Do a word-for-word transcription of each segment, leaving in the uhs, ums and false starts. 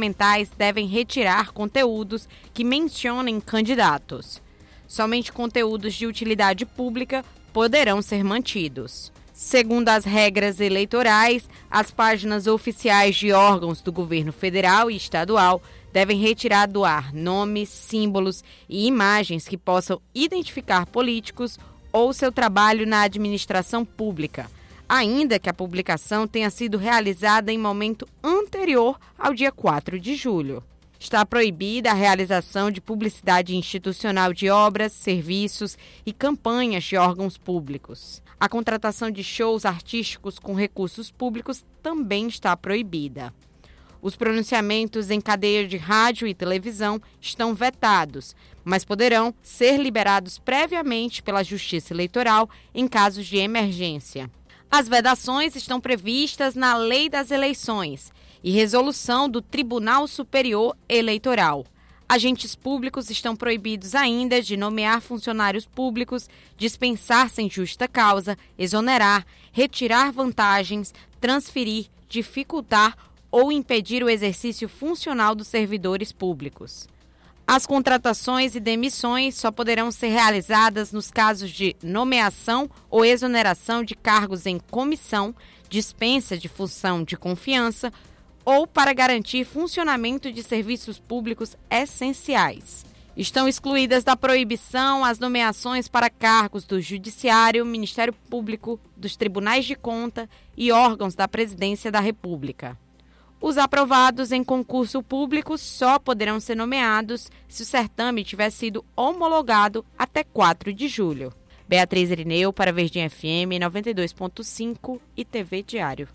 governamentais devem retirar conteúdos que mencionem candidatos. Somente conteúdos de utilidade pública poderão ser mantidos. Segundo as regras eleitorais, as páginas oficiais de órgãos do governo federal e estadual devem retirar do ar nomes, símbolos e imagens que possam identificar políticos ou seu trabalho na administração pública, ainda que a publicação tenha sido realizada em momento anterior ao dia quatro de julho. Está proibida a realização de publicidade institucional de obras, serviços e campanhas de órgãos públicos. A contratação de shows artísticos com recursos públicos também está proibida. Os pronunciamentos em cadeia de rádio e televisão estão vetados, mas poderão ser liberados previamente pela Justiça Eleitoral em casos de emergência. As vedações estão previstas na Lei das Eleições e resolução do Tribunal Superior Eleitoral. Agentes públicos estão proibidos ainda de nomear funcionários públicos, dispensar sem justa causa, exonerar, retirar vantagens, transferir, dificultar ou impedir o exercício funcional dos servidores públicos. As contratações e demissões só poderão ser realizadas nos casos de nomeação ou exoneração de cargos em comissão, dispensa de função de confiança ou para garantir funcionamento de serviços públicos essenciais. Estão excluídas da proibição as nomeações para cargos do Judiciário, Ministério Público, dos Tribunais de Conta e órgãos da Presidência da República. Os aprovados em concurso público só poderão ser nomeados se o certame tiver sido homologado até quatro de julho. Beatriz Irineu para Verdinha F M noventa e dois ponto cinco e T V Diário.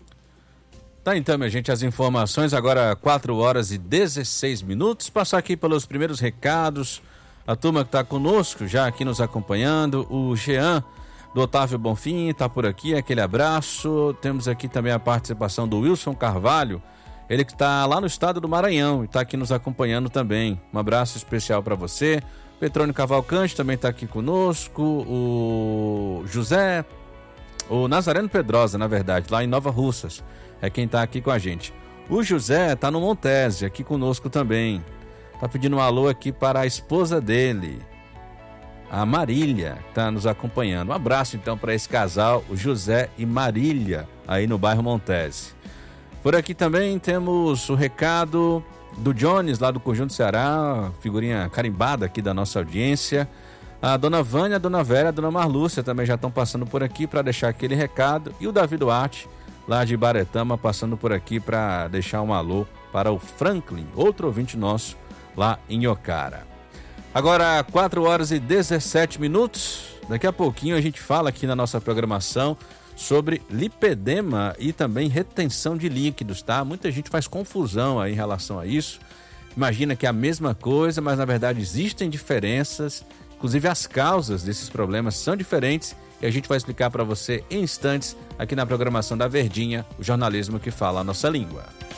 Tá então, minha gente, as informações agora quatro horas e dezesseis minutos. Passar aqui pelos primeiros recados. A turma que está conosco já aqui nos acompanhando. O Jean do Otávio Bonfim está por aqui, aquele abraço. Temos aqui também a participação do Wilson Carvalho. Ele que está lá no estado do Maranhão e está aqui nos acompanhando também. Um abraço especial para você. Petrônio Cavalcante também está aqui conosco. O José, o Nazareno Pedrosa, na verdade, lá em Nova Russas, é quem está aqui com a gente. O José está no Montese, aqui conosco também. Está pedindo um alô aqui para a esposa dele, a Marília, que está nos acompanhando. Um abraço então para esse casal, o José e Marília, aí no bairro Montese. Por aqui também temos o recado do Jones, lá do Conjunto Ceará, figurinha carimbada aqui da nossa audiência. A dona Vânia, a dona Vera, a dona Marlúcia também já estão passando por aqui para deixar aquele recado. E o Davi Duarte, lá de Baretama, passando por aqui para deixar um alô para o Franklin, outro ouvinte nosso, lá em Ocara. Agora, quatro horas e dezessete minutos. Daqui a pouquinho a gente fala aqui na nossa programação sobre lipedema e também retenção de líquidos, tá? Muita gente faz confusão aí em relação a isso. Imagina que é a mesma coisa, mas na verdade existem diferenças. Inclusive as causas desses problemas são diferentes e a gente vai explicar para você em instantes aqui na programação da Verdinha, o jornalismo que fala a nossa língua.